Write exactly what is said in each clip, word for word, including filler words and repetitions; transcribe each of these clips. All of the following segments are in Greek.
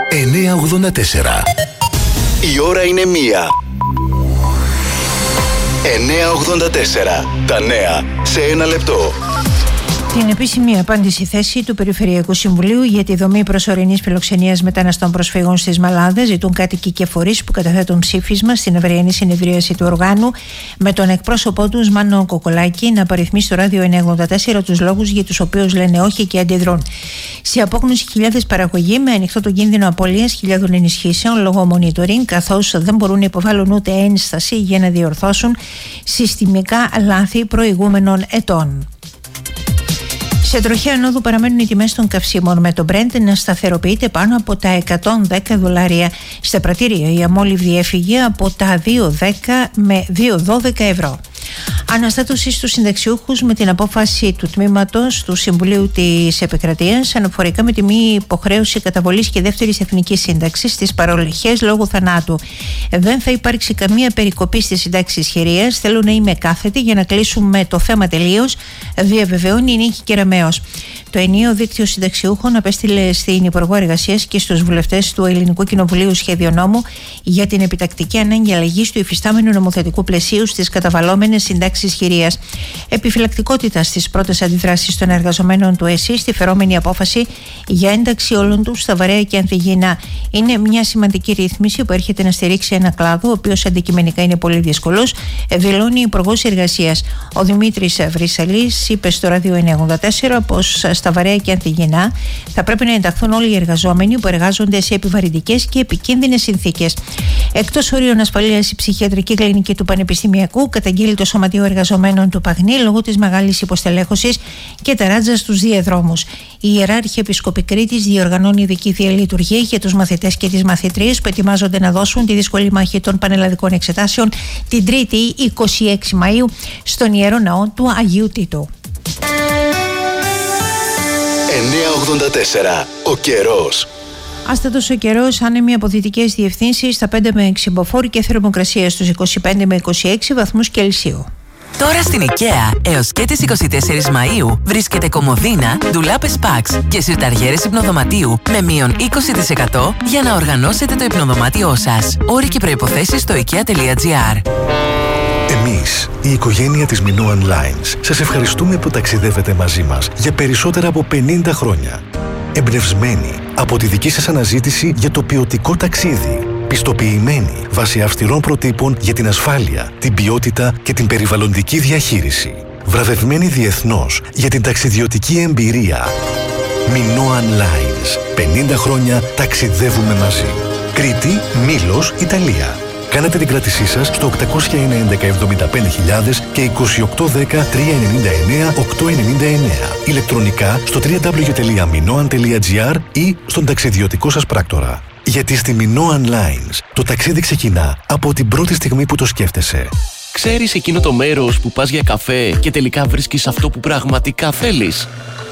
εννιακόσια ογδόντα τέσσερα. Η ώρα είναι μία. εννιακόσια ογδόντα τέσσερα. Τα νέα σε ένα λεπτό. Την επίσημη απάντηση θέση του Περιφερειακού Συμβουλίου για τη δομή προσωρινής φιλοξενίας μεταναστών προσφύγων στις Μαλάδες ζητούν κάτοικοι και φορείς που καταθέτουν ψήφισμα στην αυριανή συνεδρίαση του οργάνου με τον εκπρόσωπό τους Μάνο Κοκολάκη να απαριθμίσει στο ράδιο εννιακόσια ογδόντα τέσσερα τους λόγους για τους οποίους λένε όχι και αντιδρούν. Σε απόγνωση χιλιάδες παραγωγοί με ανοιχτό τον κίνδυνο απώλειας χιλιάδων ενισχύσεων λόγω monitoring, καθώς δεν μπορούν να υποβάλουν ούτε ένσταση για να διορθώσουν συστημικά λάθη προηγούμενων ετών. Σε τροχαία ανόδου παραμένουν οι τιμές των καυσίμων, με το Brent να σταθεροποιείται πάνω από τα εκατόν δέκα δολάρια. Στα πρατήρια η αμόλυβδη έφυγε από τα διακόσια δέκα με διακόσια δώδεκα ευρώ. Αναστάτωση στους συνταξιούχους με την απόφαση του τμήματος του Συμβουλίου της Επικρατείας αναφορικά με τη μη υποχρέωση καταβολής και δεύτερης εθνικής σύνταξης στις παρολυχές λόγω θανάτου. Δεν θα υπάρξει καμία περικοπή στις συντάξεις χειρίας. Θέλω να είμαι κάθετη για να κλείσουμε το θέμα τελείως, διαβεβαιώνει η Νίκη Κεραμέως. Το ενιαίο δίκτυο συνταξιούχων απέστειλε στην Υπουργό Εργασίας και στους βουλευτές του Ελληνικού Κοινοβουλίου σχέδιο νόμου για την επιτακτική ανάγκη αλλαγής του υφιστάμενου νομοθετικού πλαισίου στις καταβαλλόμενες συντάξεις χειρίας. Επιφυλακτικότητα στις πρώτες αντιδράσεις των εργαζομένων του ΕΣΥ στη φερόμενη απόφαση για ένταξη όλων τους στα βαρέα και ανθυγιεινά. Είναι μια σημαντική ρύθμιση που έρχεται να στηρίξει ένα κλάδο, ο οποίος αντικειμενικά είναι πολύ δύσκολος, δηλώνει η Υπουργός Εργασίας. Ο Δημήτρης Βρυσαλής είπε στο ράδιο εννιακόσια ογδόντα τέσσερα πως στα βαρέα και ανθυγιεινά θα πρέπει να ενταχθούν όλοι οι εργαζόμενοι που εργάζονται σε επιβαρυντικές και επικίνδυνες συνθήκες. Εκτός ορίων ασφαλείας, η ψυχιατρική κλινική του Πανεπιστημιακού καταγγείλει το Σωματείο Εργαζομένων του Παγνή λόγω της μεγάλης υποστελέχωσης και ταράτζα στους διαδρόμους. Η Ιεράρχη Επισκοπή Κρήτης διοργανώνει ειδική διαλειτουργία για τους μαθητές και τις μαθητρίες που ετοιμάζονται να δώσουν τη δύσκολη μάχη των πανελλαδικών εξετάσεων την Τρίτη είκοσι έξι Μαΐου στον Ιερό Ναό του Αγίου Τίτου. εννιακόσια ογδόντα τέσσερα. Ο καιρός. Άστατος ο καιρός, άνεμοι από δυτικές διευθύνσεις στα πέντε με έξι μποφόρ και θερμοκρασία στους είκοσι πέντε με είκοσι έξι βαθμούς Κελσίου. Τώρα στην IKEA, έως και τις είκοσι τέσσερις Μαΐου, βρίσκεται κομμωδίνα, ντουλάπες Pax και συρταριέρες υπνοδωματίου με μείον είκοσι τοις εκατό για να οργανώσετε το υπνοδωμάτιό σας. Όροι και προϋποθέσεις στο ikea τελεία gr. Εμείς, η οικογένεια της Minoan Lines, σας ευχαριστούμε που ταξιδεύετε μαζί μας για περισσότερα από πενήντα χρόνια. Εμπνευσμένοι από τη δική σας αναζήτηση για το ποιοτικό ταξίδι. Πιστοποιημένοι βάσει αυστηρών προτύπων για την ασφάλεια, την ποιότητα και την περιβαλλοντική διαχείριση. Βραβευμένοι διεθνώς για την ταξιδιωτική εμπειρία. Minoan Lines. πενήντα χρόνια ταξιδεύουμε μαζί. Κρήτη, Μήλος, Ιταλία. Κάνετε την κράτησή σας στο οκτακόσια ένα έντεκα εβδομήντα πέντε χιλιάδες και είκοσι οκτώ δέκα τριακόσια ενενήντα εννέα οκτακόσια ενενήντα εννέα. Ηλεκτρονικά στο double-u double-u double-u τελεία minoan τελεία gr ή στον ταξιδιωτικό σας πράκτορα. Γιατί στη Minoan Lines το ταξίδι ξεκινά από την πρώτη στιγμή που το σκέφτεσαι. Ξέρεις εκείνο το μέρος που πας για καφέ και τελικά βρίσκεις αυτό που πραγματικά θέλεις?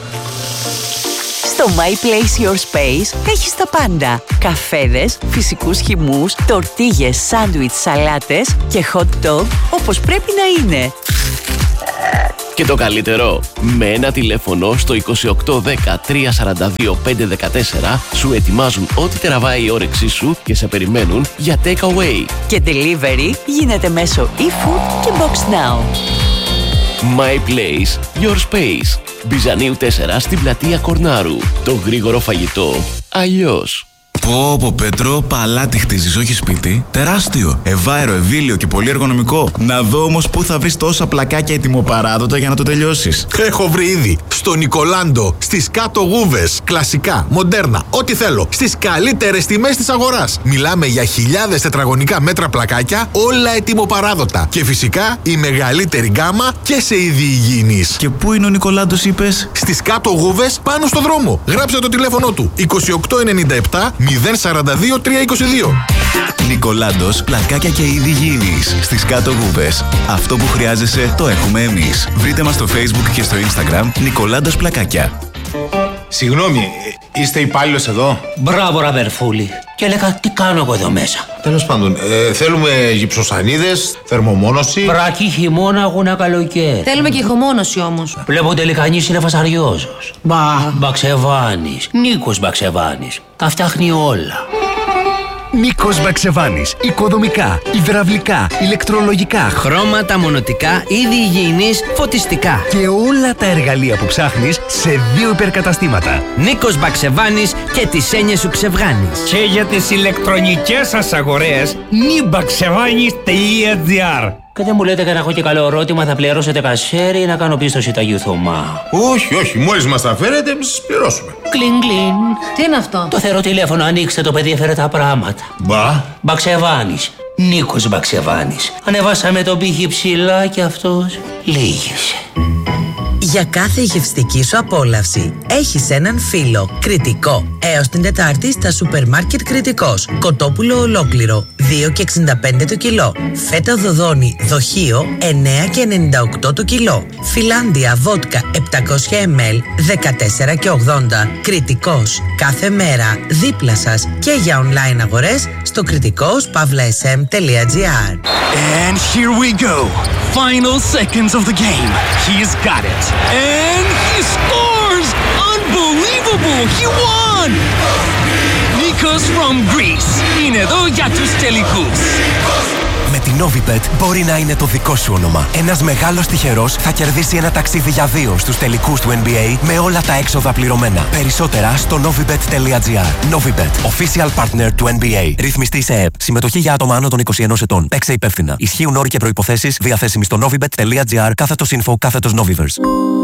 Στο My Place Your Space έχεις τα πάντα. Καφέδες, φυσικούς χυμούς, τορτίγες, σάντουιτς, σαλάτες και hot dog όπως πρέπει να είναι. Και το καλύτερο, με ένα τηλέφωνο στο είκοσι οκτώ δέκα τριακόσια σαράντα δύο πεντακόσια δεκατέσσερα σου ετοιμάζουν ό,τι τραβάει η όρεξή σου και σε περιμένουν για take away. Και delivery γίνεται μέσω e-food και box now. My Place, Your Space. Μπιζανίου τέσσερα στην πλατεία Κορνάρου. Το γρήγορο φαγητό αλλιώς. Πω πω Πέτρο, παλάτι χτίζεις, όχι σπίτι. Τεράστιο, ευάερο, ευήλιο και πολύ εργονομικό. Να δω όμως πού θα βρεις τόσα πλακάκια ετοιμοπαράδοτα για να το τελειώσεις. Έχω βρει ήδη. Στο Νικολάντο, στις κάτω γούβες. Κλασικά, μοντέρνα, ό,τι θέλω. Στις καλύτερες τιμές της αγοράς. Μιλάμε για χιλιάδες τετραγωνικά μέτρα πλακάκια, όλα ετοιμοπαράδοτα. Και φυσικά η μεγαλύτερη γκάμα και σε είδη υγιεινής. Και πού είναι ο Νικολάντος, είπες? Στις κάτω γούβες, πάνω στο δρόμο. Γράψε το τηλέφωνο του. είκοσι οκτώ ενενήντα επτά μηδέν σαράντα δύο τριακόσια είκοσι δύο. Νικολάντος, πλακάκια και είδη υγιεινής. Στις κάτω γούβες. Αυτό που χρειάζεσαι το έχουμε εμείς. Βρείτε μας στο Facebook και στο Instagram Νικολάντος Πλακάκια. Συγγνώμη, είστε υπάλληλος εδώ? Μπράβο, Ραβερφούλη. Και έλεγα, τι κάνω εγώ εδώ μέσα? Τέλος πάντων, ε, θέλουμε γυψοσανίδες, θερμομόνωση. Βρακή χειμώνα, αγώνα καλοκαίρι. Θέλουμε και ηχομόνωση όμως. Βλέπω τελικανής είναι φασαριόζος. Μπα, Μπαξεβάνης. Νίκος Μπαξεβάνης. Τα φτιάχνει όλα. Νίκος Μπαξεβάνης. Οικοδομικά, υδραυλικά, ηλεκτρολογικά, χρώματα, μονοτικά, είδη υγιεινής, φωτιστικά. Και όλα τα εργαλεία που ψάχνεις σε δύο υπερκαταστήματα. Νίκος Μπαξεβάνης και τις έννοιες σου ξεβγάνεις. Και για τις ηλεκτρονικές σας αγορές, νιμπαξεβάνης τελεία τζι άρ. Και δεν μου λέτε και να έχω και καλό ερώτημα, θα πληρώσετε κασέρι ή να κάνω πίστοση τα Θωμά? Όχι, όχι, μόλις μας τα φέρετε, εμείς σας πληρώσουμε. Κλιν, κλιν. Τι είναι αυτό? Το θερό τηλέφωνο, ανοίξτε το, παιδί έφερε τα πράγματα. Μπα. Μπαξεβάνης. Νίκος Μπαξεβάνης. Ανεβάσαμε τον πύχη ψηλά και αυτός λύγησε. Για κάθε γευστική σου απόλαυση έχεις έναν φίλο. Κριτικό. Έως την Τετάρτη στα σούπερ μάρκετ Κριτικός. Κοτόπουλο ολόκληρο δύο και εξήντα πέντε το κιλό. Φέτα δοδόνη δοχείο εννέα και ενενήντα οκτώ το κιλό. Φιλάντια βότκα επτακόσια μιλιλίτρα δεκατέσσερα και ογδόντα. Κριτικός. Κάθε μέρα δίπλα σας και για online αγορές στο κριτικός παύλα ες εμ τελεία τζι άρ. And here we go. Final seconds of the game. He's got it. And he scores! Unbelievable! He won! Nikos from Greece. Είναι εδώ για τους τελικούς. Με την Novibet μπορεί να είναι το δικό σου όνομα. Ένας μεγάλος τυχερός θα κερδίσει ένα ταξίδι για δύο στους τελικούς του N B A με όλα τα έξοδα πληρωμένα. Περισσότερα στο novibet τελεία τζι άρ. Novibet, official partner του N B A. Ρυθμιστή σε ΕΕΠ. Συμμετοχή για άτομα άνω των είκοσι ενός ετών. Παίξε υπεύθυνα. Ισχύουν όροι και προϋποθέσεις. Διαθέσιμοι στο novibet τελεία τζι άρ κάθετος info κάθετος Noviverse.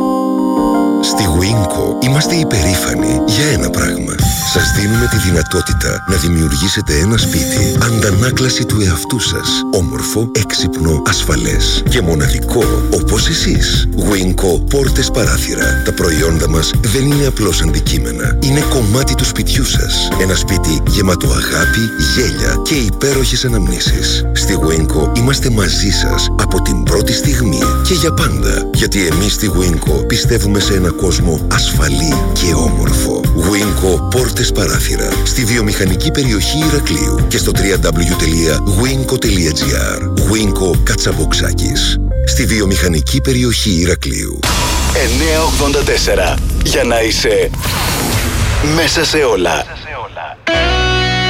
Στη Winco είμαστε υπερήφανοι για ένα πράγμα. Σας δίνουμε τη δυνατότητα να δημιουργήσετε ένα σπίτι αντανάκλαση του εαυτού σας. Όμορφο, έξυπνο, ασφαλές και μοναδικό όπως εσείς. Winco πόρτες παράθυρα. Τα προϊόντα μας δεν είναι απλώς αντικείμενα. Είναι κομμάτι του σπιτιού σας. Ένα σπίτι γεμάτο αγάπη, γέλια και υπέροχες αναμνήσεις. Στη Winco είμαστε μαζί σας από την πρώτη στιγμή και για πάντα. Γιατί εμείς στη Winco πιστεύουμε σε ένα κόσμο ασφαλή και όμορφο. Winco πόρτες παράθυρα στη βιομηχανική περιοχή Ηρακλείου και στο double-u double-u double-u τελεία winco τελεία τζι άρ. Winco Κατσαβοξάκης στη βιομηχανική περιοχή Ηρακλείου. εννιακόσια ογδόντα τέσσερα για να είσαι μέσα σε όλα.